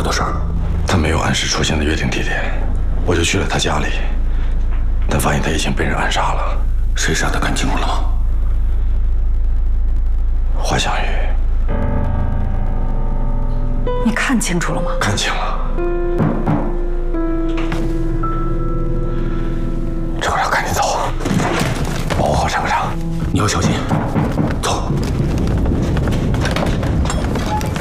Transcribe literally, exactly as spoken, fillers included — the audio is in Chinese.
的事儿。 他没有按时出现的约定地点，我就去了他家里，但发现他已经被人暗杀了。 谁杀的？看清楚了吗？ 华香玉。 你看清楚了吗？ 看清了。程科长，赶紧走，保护好程科长。 你要小心。